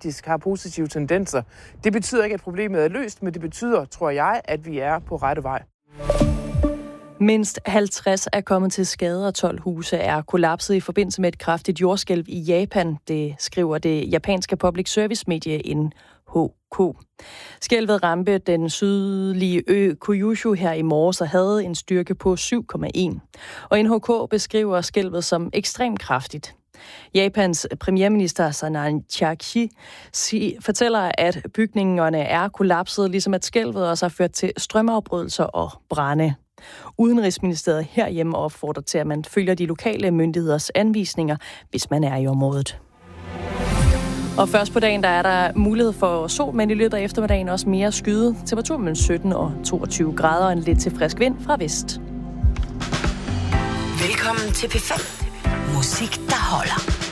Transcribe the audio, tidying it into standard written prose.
faktisk har positive tendenser. Det betyder ikke, at problemet er løst, men det betyder, tror jeg, at vi er på rette vej. Mindst 50 er kommet til skade, og 12 huse er kollapset i forbindelse med et kraftigt jordskælv i Japan. Det skriver det japanske public service medie NHK. Skælvet ramte den sydlige ø Kyushu her i morges og havde en styrke på 7,1. Og NHK beskriver skælvet som ekstremt kraftigt. Japans premierminister Sanan Chakchi fortæller, at bygningerne er kollapset, ligesom at skælvet også har ført til strømafbrydelser og brande. Udenrigsministeriet herhjemme opfordrer til, at man følger de lokale myndigheders anvisninger, hvis man er i området. Og først på dagen, der er der mulighed for sol, men i løbet af eftermiddagen også mere skyde. Temperatur mellem 17 og 22 grader og en lidt til frisk vind fra vest. Velkommen til P5. Musik, der holder.